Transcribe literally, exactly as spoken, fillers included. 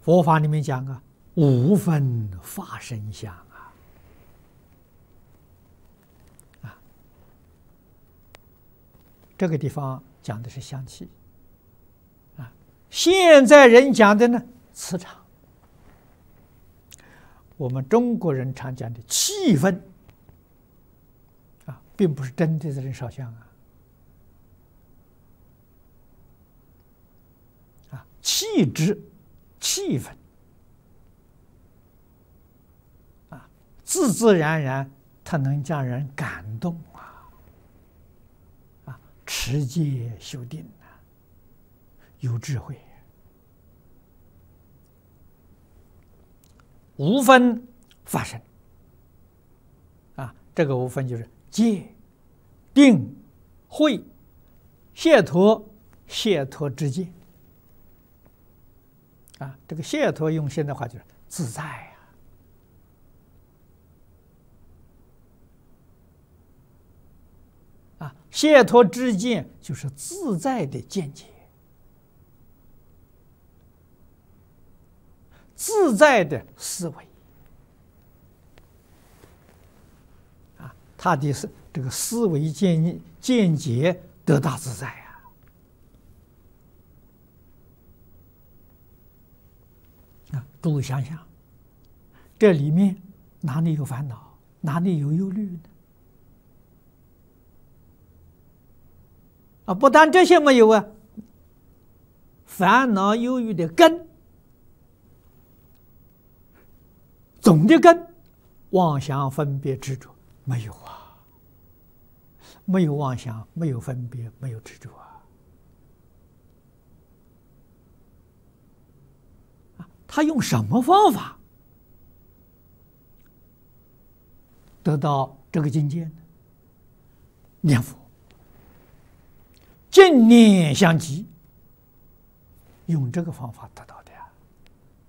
佛法里面讲啊，无分法身相啊，啊，这个地方讲的是相气，啊，现在人讲的呢磁场，我们中国人常讲的气氛，啊，并不是真的在人烧香啊，啊，气质。气氛啊，自自然然，它能将人感动啊！啊，持戒修定啊，有智慧。无分法身啊，这个无分就是戒、定、慧、解脱、解脱之戒。啊，这个解脱用现代话就是自在呀！啊，解脱之见就是自在的见解，自在的思维。啊，他的是这个思维见见解得大自在呀！啊，诸位想想，这里面哪里有烦恼，哪里有忧虑呢？啊，不但这些没有啊，烦恼忧郁的根，总的根，妄想分别执着没有啊，没有妄想，没有分别，没有执着啊。他用什么方法得到这个境界呢？念佛，净念相继，用这个方法得到的。